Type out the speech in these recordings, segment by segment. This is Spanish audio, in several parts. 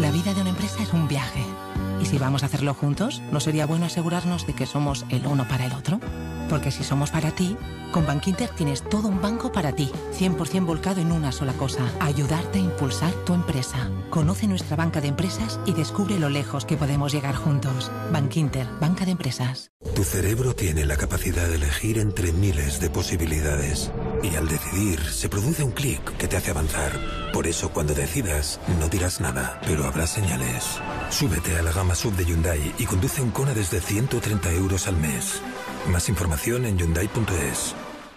La vida de una empresa es un viaje. Y si vamos a hacerlo juntos, ¿no sería bueno asegurarnos de que somos el uno para el otro? Porque si somos para ti, con Bankinter tienes todo un banco para ti, 100% volcado en una sola cosa: ayudarte a impulsar tu empresa. Conoce nuestra banca de empresas y descubre lo lejos que podemos llegar juntos. Bankinter, banca de empresas. Tu cerebro tiene la capacidad de elegir entre miles de posibilidades. Y al decidir, se produce un clic que te hace avanzar. Por eso, cuando decidas, no dirás nada, pero habrá señales. Súbete a la gama SUV de Hyundai y conduce un Kona desde 130 euros al mes. Más información en Hyundai.es.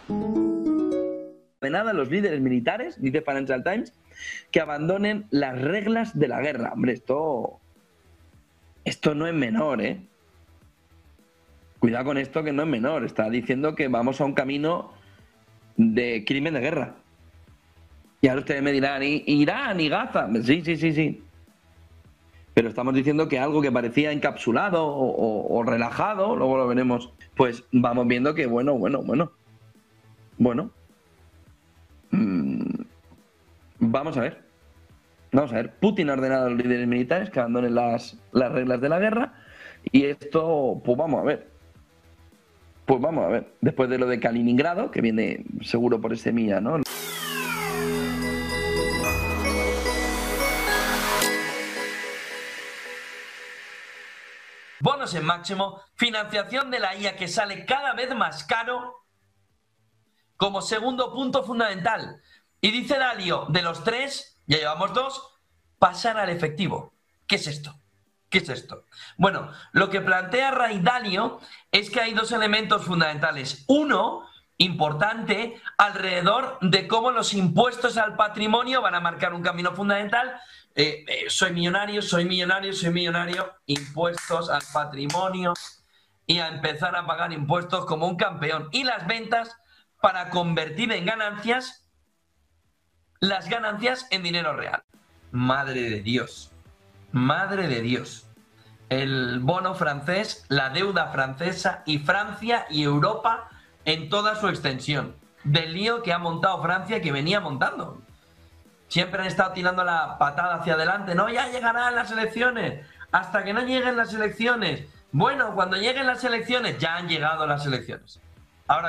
De nada, los líderes militares, dice Financial Times, que abandonen las reglas de la guerra. Hombre, esto no es menor, ¿eh? Cuidado con esto, que no es menor. Está diciendo que vamos a un camino de crimen de guerra. Y ahora ustedes me dirán, ¿y Irán y Gaza? Sí. Pero estamos diciendo que algo que parecía encapsulado o relajado, luego lo veremos, pues vamos viendo que bueno. Vamos a ver. Putin ha ordenado a los líderes militares que abandonen las reglas de la guerra. Y esto, pues vamos a ver. Después de lo de Kaliningrado, que viene seguro por ese mía, ¿no? Bonos en máximo, financiación de la IA que sale cada vez más caro como segundo punto fundamental. Y dice Dalio, de los tres, ya llevamos dos, pasar al efectivo. ¿Qué es esto? Bueno, lo que plantea Ray Dalio es que hay dos elementos fundamentales. Uno, importante, alrededor de cómo los impuestos al patrimonio van a marcar un camino fundamental. Soy millonario, impuestos al patrimonio y a empezar a pagar impuestos como un campeón. Y las ventas para convertir en ganancias las ganancias en dinero real. Madre de Dios. El bono francés, la deuda francesa y Francia y Europa en toda su extensión. Del lío que ha montado Francia, que venía montando. Siempre han estado tirando la patada hacia adelante. No, ya llegarán las elecciones. Hasta que no lleguen las elecciones. Bueno, cuando lleguen las elecciones, ya han llegado las elecciones. ¿Ahora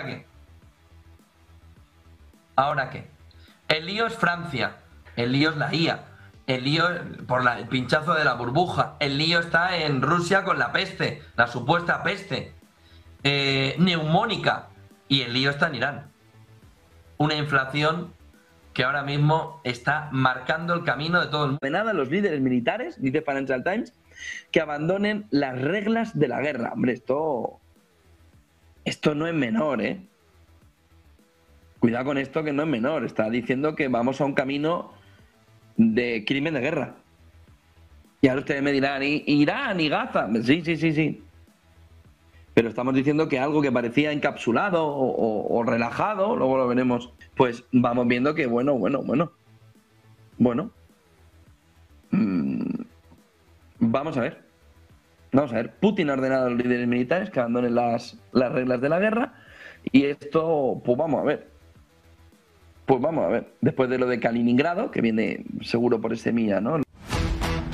qué? El lío es Francia. El lío es la IA. El lío por el pinchazo de la burbuja. El lío está en Rusia con la peste, la supuesta peste neumónica. Y el lío está en Irán. Una inflación que ahora mismo está marcando el camino de todo el mundo. De nada, los líderes militares, dice Financial Times, que abandonen las reglas de la guerra. Hombre, esto no es menor, ¿eh? Cuidado con esto, que no es menor. Está diciendo que vamos a un camino de crimen de guerra. Y ahora ustedes me dirán, ¿y Irán y Gaza? Sí. Pero estamos diciendo que algo que parecía encapsulado o relajado, luego lo veremos, pues vamos viendo que bueno. Vamos a ver. Putin ha ordenado a los líderes militares que abandonen las reglas de la guerra. Y esto, pues vamos a ver. Después de lo de Kaliningrado, que viene seguro por ese mía, ¿no?